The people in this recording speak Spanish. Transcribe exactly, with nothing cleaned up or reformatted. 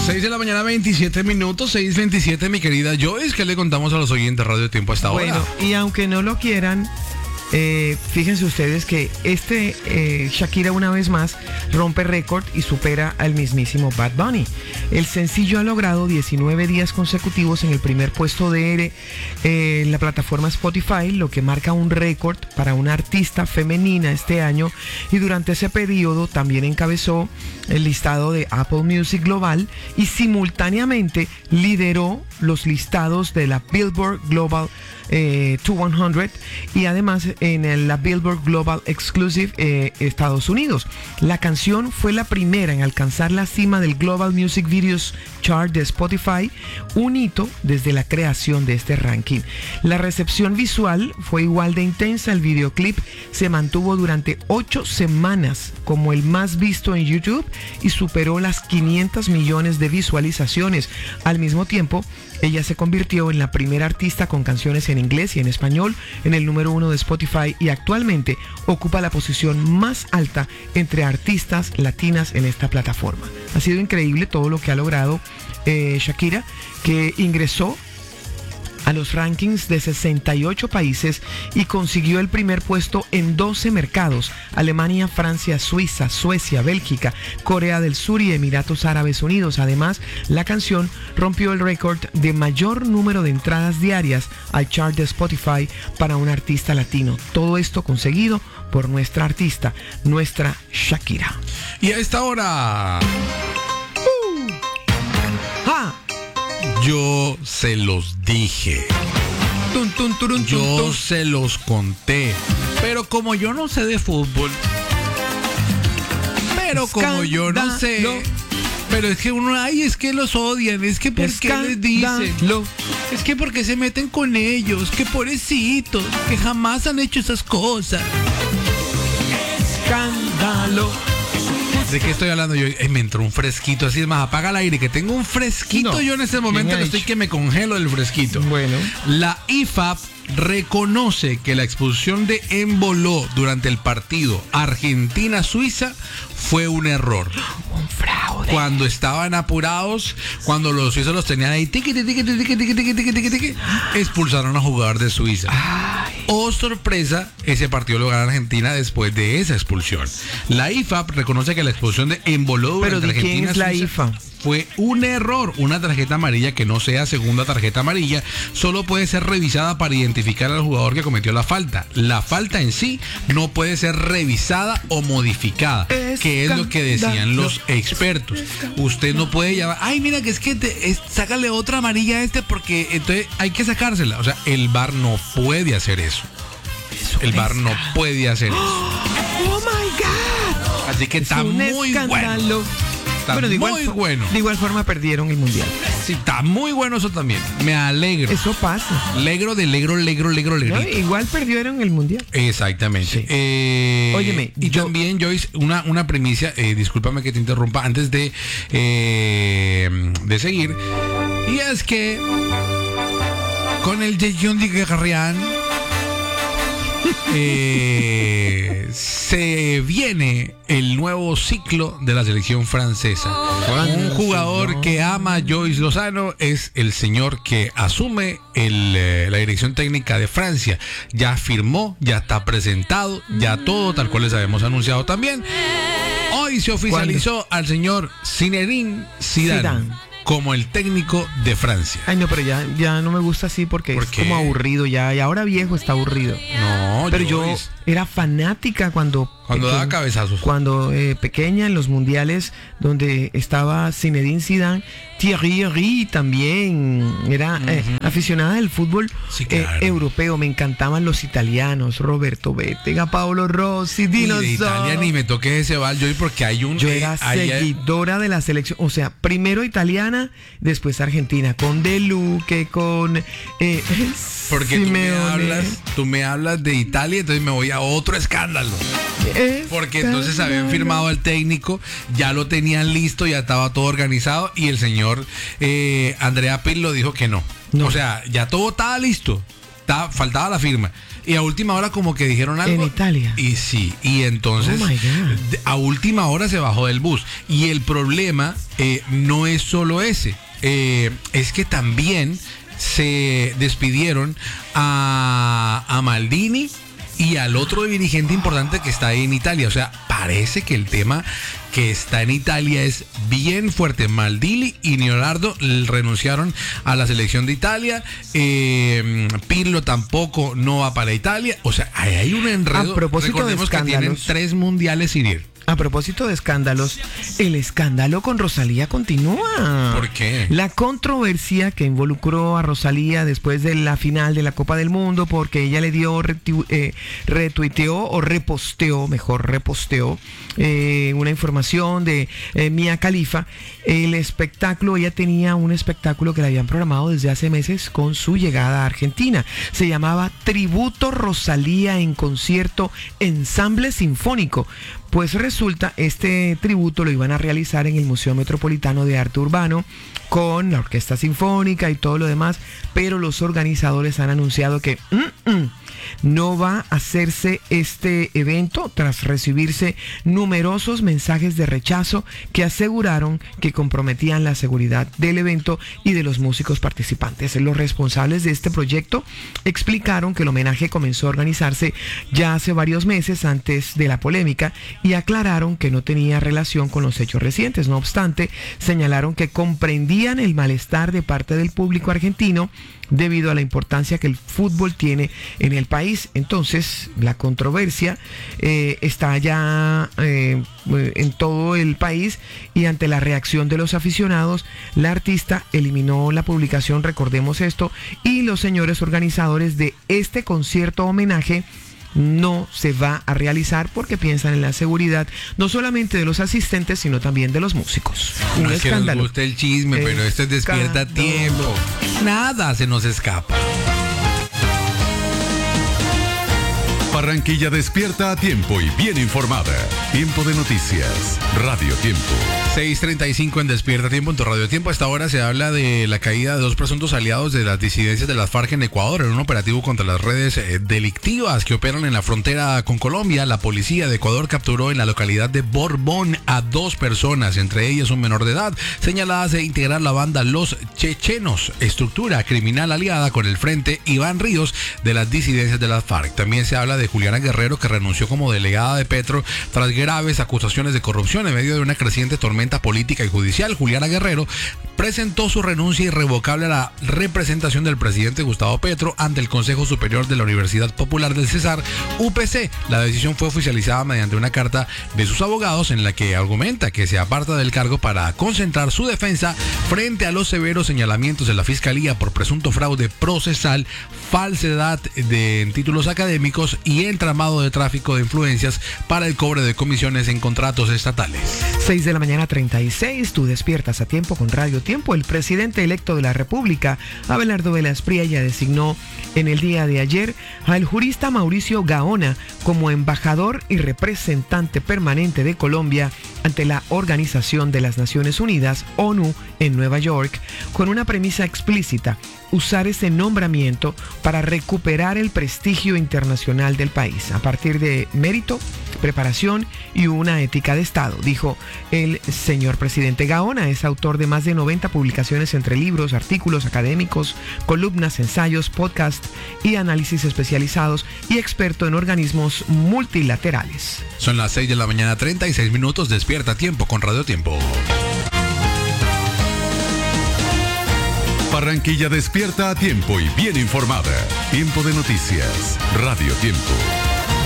seis de la mañana, veintisiete minutos, seis veintisiete, mi querida Joyce. ¿Qué le contamos a los oyentes Radio Tiempo a esta hora? Bueno, y aunque no lo quieran, eh, fíjense ustedes que este eh, Shakira una vez más rompe récord y supera al mismísimo Bad Bunny. El sencillo ha logrado diecinueve días consecutivos en el primer puesto de eh, la plataforma Spotify, lo que marca un récord para una artista femenina este año, y durante ese periodo también encabezó el listado de Apple Music Global y simultáneamente lideró los listados de la Billboard Global eh, doscientos y además en el, la Billboard Global Exclusive eh, Estados Unidos. La canción fue la primera en alcanzar la cima del Global Music Videos Chart de Spotify, un hito desde la creación de este ranking. La recepción visual fue igual de intensa. El videoclip se mantuvo durante ocho semanas como el más visto en YouTube y superó las quinientos millones de visualizaciones. Al mismo tiempo, ella se convirtió en la primera artista con canciones en inglés y en español en el número uno de Spotify y actualmente ocupa la posición más alta entre artistas latinas en esta plataforma. Ha sido increíble todo lo que ha logrado eh, Shakira, que ingresó a los rankings de sesenta y ocho países y consiguió el primer puesto en doce mercados: Alemania, Francia, Suiza, Suecia, Bélgica, Corea del Sur y Emiratos Árabes Unidos. Además, la canción rompió el récord de mayor número de entradas diarias al chart de Spotify para un artista latino. Todo esto conseguido por nuestra artista, nuestra Shakira. Y a esta hora... Yo se los dije. Tun, tun, turun, yo tun, tun. se los conté. Pero como yo no sé de fútbol, pero como yo no sé, pero es que uno, ay, es que los odian, es que por qué les dicen, es que porque se meten con ellos, que pobrecitos, que jamás han hecho esas cosas. Escándalo. ¿De qué estoy hablando yo? Eh, me entró un fresquito, así es más, apaga el aire, que tengo un fresquito no, yo en este momento, que estoy que me congelo el fresquito. Bueno. La I F A B reconoce que la expulsión de Embolo durante el partido Argentina-Suiza fue un error. Un fraude. Cuando estaban apurados, cuando los suizos los tenían ahí, tiqui, tiqui, tiqui, tiqui, tiqui, tiqui, tiqui, tiqui, tiqui, expulsaron a un jugador de Suiza. Ay. Oh, sorpresa, ese partido lo gana Argentina después de esa expulsión. La I F A B reconoce que la expulsión de Embolo durante ¿Pero de Argentina quién es la I F A B? Fue un error. Una tarjeta amarilla que no sea segunda tarjeta amarilla solo puede ser revisada para identificar al jugador que cometió la falta. La falta en sí no puede ser revisada o modificada, es que es lo que decían los expertos. Usted no puede llamar, ay, mira, que es que te, es, sácale otra amarilla a este porque entonces hay que sacársela. O sea, el V A R no puede hacer eso. El V A R no puede hacer eso. Oh my God. Así que está muy bueno. Está bueno, de muy igual, bueno. De igual forma perdieron el mundial. Sí, está muy bueno eso también. Me alegro. Eso pasa. Alegro de alegro, alegro, alegro, alegro. No, igual perdieron el mundial. Exactamente. Sí. Eh, Óyeme. Y yo... también, Joyce, una, una primicia, eh, discúlpame que te interrumpa antes de, eh, de seguir. Y es que con el de John de Garrián eh, se viene el nuevo ciclo de la selección francesa. Un jugador que ama a Joyce Lozano es el señor que asume el, eh, la dirección técnica de Francia. Ya firmó, ya está presentado, ya todo tal cual les habíamos anunciado también. Hoy se oficializó ¿Cuándo? al señor Zinedine Zidane, Zidane como el técnico de Francia. Ay, no, pero ya, ya no me gusta así porque ¿Por es qué? como aburrido ya. Y ahora viejo está aburrido. No, pero yo, yo era fanática cuando... Cuando daba cabezazos. Cuando eh, pequeña en los mundiales donde estaba Zinedine Zidane, Thierry Henry también era uh-huh. eh, aficionada del fútbol sí, claro. eh, europeo. Me encantaban los italianos, Roberto Bettega, Paolo Rossi, Dino de Italia ni me toque ese bal, yo porque hay un... Yo era eh, seguidora hay... de la selección, o sea, primero italiana, después argentina, con De Luque, con... Eh, porque tú me, hablas, tú me hablas de Italia, entonces me voy a otro escándalo. Porque entonces habían firmado al técnico, ya lo tenían listo, ya estaba todo organizado y el señor eh, Andrea Pirlo dijo que no. no. O sea, ya todo estaba listo, estaba, faltaba la firma. y a última hora como que dijeron algo. En Italia. Y sí, y entonces Oh my God. a última hora se bajó del bus. Y el problema eh, no es solo ese, eh, es que también se despidieron a, a Maldini y al otro dirigente importante que está ahí en Italia. O sea, parece que el tema que está en Italia es bien fuerte. Maldini y Leonardo renunciaron a la selección de Italia. Eh, Pirlo tampoco no va para Italia. O sea, ahí hay un enredo. A propósito de Recordemos que tienen escándalos. tres mundiales sin ir. A propósito de escándalos, el escándalo con Rosalía continúa. ¿Por qué? La controversia que involucró a Rosalía después de la final de la Copa del Mundo porque ella le dio, retu- eh, retuiteó o reposteó, mejor reposteó, eh, una información de eh, Mia Khalifa. El espectáculo, ella tenía un espectáculo que le habían programado desde hace meses con su llegada a Argentina. Se llamaba Tributo Rosalía en concierto ensamble sinfónico. Pues resulta, este tributo lo iban a realizar en el Museo Metropolitano de Arte Urbano con la Orquesta Sinfónica y todo lo demás, pero los organizadores han anunciado que mm, mm, no va a hacerse este evento tras recibirse numerosos mensajes de rechazo que aseguraron que comprometían la seguridad del evento y de los músicos participantes. Los responsables de este proyecto explicaron que el homenaje comenzó a organizarse ya hace varios meses antes de la polémica y aclararon que no tenía relación con los hechos recientes. No obstante, señalaron que comprendían el malestar de parte del público argentino debido a la importancia que el fútbol tiene en el país. Entonces, la controversia eh, está ya eh, en todo el país y ante la reacción de los aficionados, la artista eliminó la publicación, recordemos esto, y los señores organizadores de este concierto homenaje no se va a realizar porque piensan en la seguridad no solamente de los asistentes sino también de los músicos. Un No es que nos escándalo. guste el chisme, pero este es Despierta a Tiempo. Nada se nos escapa. Barranquilla despierta a tiempo y bien informada. Tiempo de noticias. Radio Tiempo. seis treinta y cinco en Despierta Tiempo, en tu Radio Tiempo. A esta hora se habla de la caída de dos presuntos aliados de las disidencias de las FARC en Ecuador en un operativo contra las redes eh, delictivas que operan en la frontera con Colombia. La policía de Ecuador capturó en la localidad de Borbón a dos personas, entre ellas un menor de edad, señaladas de integrar la banda Los Chechenos, estructura criminal aliada con el Frente Iván Ríos de las disidencias de las FARC. También se habla de Juliana Guerrero, que renunció como delegada de Petro tras graves acusaciones de corrupción en medio de una creciente tormenta política y judicial. Juliana Guerrero presentó su renuncia irrevocable a la representación del presidente Gustavo Petro ante el Consejo Superior de la Universidad Popular del Cesar, U P C. La decisión fue oficializada mediante una carta de sus abogados en la que argumenta que se aparta del cargo para concentrar su defensa frente a los severos señalamientos de la Fiscalía por presunto fraude procesal, falsedad de títulos académicos y entramado de tráfico de influencias para el cobre de comisiones en contratos estatales. seis de la mañana treinta y seis, tú despiertas a tiempo con Radio Tiempo. El presidente electo de la República, Abelardo Velas Priella, designó en el día de ayer al jurista Mauricio Gaona como embajador y representante permanente de Colombia ante la Organización de las Naciones Unidas, ONU, en Nueva York, con una premisa explícita: usar ese nombramiento para recuperar el prestigio internacional del país, a partir de mérito, preparación y una ética de Estado, dijo el señor presidente. Gaona es autor de más de noventa publicaciones entre libros, artículos académicos, columnas, ensayos, podcasts y análisis especializados, y experto en organismos multilaterales. Son las seis de la mañana treinta y seis minutos, Despierta a Tiempo con Radio Tiempo. Barranquilla despierta a tiempo y bien informada. Tiempo de noticias. Radio Tiempo.